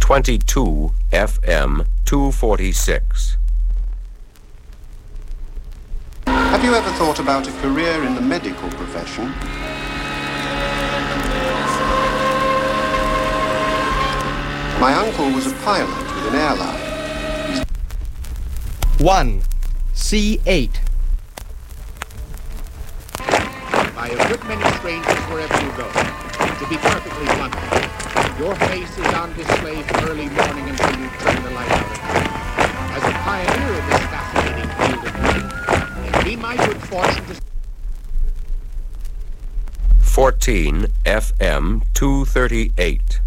22 FM 246. Have you ever thought about a career in the medical profession? My uncle was a pilot with an airline. 1. C8. By a good many strangers wherever you go. To be perfectly blunt, your face is on display from early morning until you turn the light out at night. As a pioneer in this fascinating field of beauty, it'd be my good fortune to... 14 FM 238.